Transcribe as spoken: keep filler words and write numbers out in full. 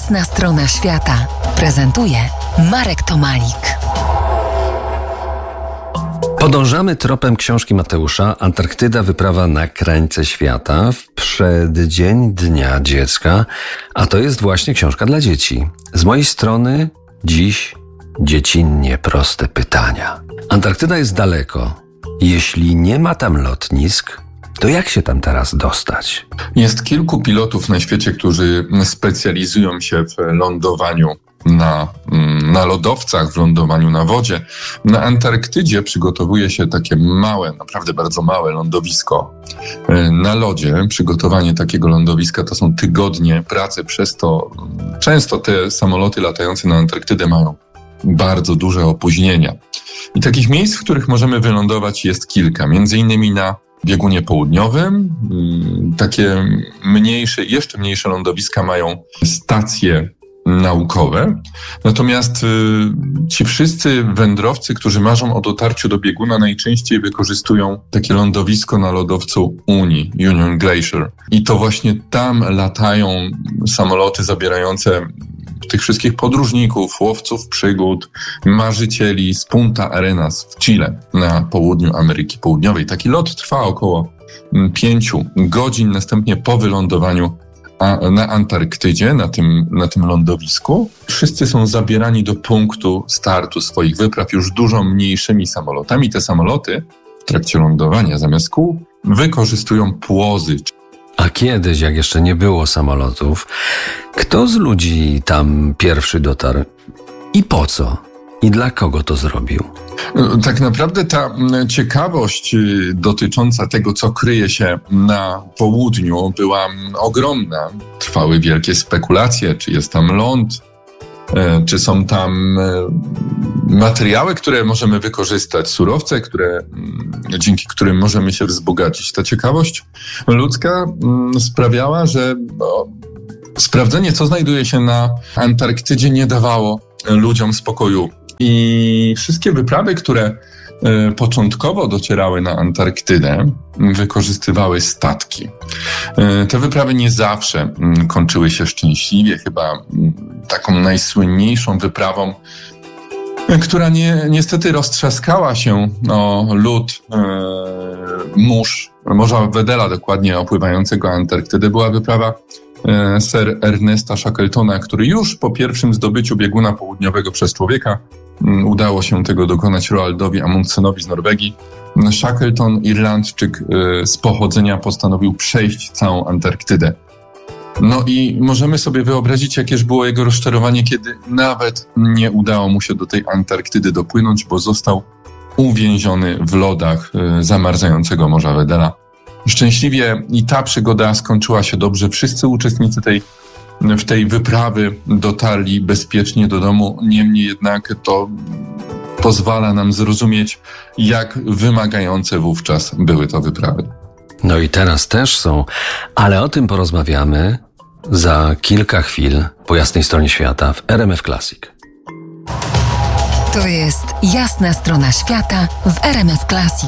Jasna strona świata prezentuje Marek Tomalik. Podążamy tropem książki Mateusza Antarktyda, wyprawa na krańce świata w przeddzień Dnia Dziecka, a to jest właśnie książka dla dzieci. Z mojej strony dziś dziecinnie proste pytania. Antarktyda jest daleko. Jeśli nie ma tam lotnisk, to jak się tam teraz dostać? Jest kilku pilotów na świecie, którzy specjalizują się w lądowaniu na, na lodowcach, w lądowaniu na wodzie. Na Antarktydzie przygotowuje się takie małe, naprawdę bardzo małe lądowisko na lodzie. Przygotowanie takiego lądowiska to są tygodnie pracy, przez to często te samoloty latające na Antarktydę mają bardzo duże opóźnienia. I takich miejsc, w których możemy wylądować, jest kilka. Między innymi na biegunie południowym. Takie mniejsze, jeszcze mniejsze lądowiska mają stacje naukowe. Natomiast ci wszyscy wędrowcy, którzy marzą o dotarciu do bieguna, najczęściej wykorzystują takie lądowisko na lodowcu Uni, Union Glacier. I to właśnie tam latają samoloty zabierające tych wszystkich podróżników, łowców przygód, marzycieli z Punta Arenas w Chile na południu Ameryki Południowej. Taki lot trwa około pięciu godzin, następnie po wylądowaniu na Antarktydzie, na tym, na tym lądowisku. Wszyscy są zabierani do punktu startu swoich wypraw już dużo mniejszymi samolotami. Te samoloty w trakcie lądowania zamiast kół wykorzystują płozy. A kiedyś, jak jeszcze nie było samolotów, kto z ludzi tam pierwszy dotarł i po co? I dla kogo to zrobił? Tak naprawdę ta ciekawość dotycząca tego, co kryje się na południu, była ogromna. Trwały wielkie spekulacje, czy jest tam ląd, czy są tam materiały, które możemy wykorzystać, surowce, które, dzięki którym możemy się wzbogacić. Ta ciekawość ludzka sprawiała, że no, sprawdzenie, co znajduje się na Antarktydzie, nie dawało ludziom spokoju. I wszystkie wyprawy, które y, początkowo docierały na Antarktydę, wykorzystywały statki. Y, te wyprawy nie zawsze y, kończyły się szczęśliwie. Chyba y, taką najsłynniejszą wyprawą, y, która nie, niestety roztrzaskała się o lód y, mórz, Morza Wedela dokładnie opływającego Antarktydę, była wyprawa y, Sir Ernesta Shackletona, który już po pierwszym zdobyciu bieguna południowego przez człowieka udało się tego dokonać Roaldowi Amundsenowi z Norwegii. Shackleton, Irlandczyk z pochodzenia, postanowił przejść całą Antarktydę. No i możemy sobie wyobrazić, jakież było jego rozczarowanie, kiedy nawet nie udało mu się do tej Antarktydy dopłynąć, bo został uwięziony w lodach zamarzającego Morza Wedela. Szczęśliwie i ta przygoda skończyła się dobrze. Wszyscy uczestnicy tej w tej wyprawy dotarli bezpiecznie do domu, niemniej jednak to pozwala nam zrozumieć, jak wymagające wówczas były to wyprawy. No i teraz też są, ale o tym porozmawiamy za kilka chwil po jasnej stronie świata w R M F Classic. To jest Jasna strona świata w R M F Classic.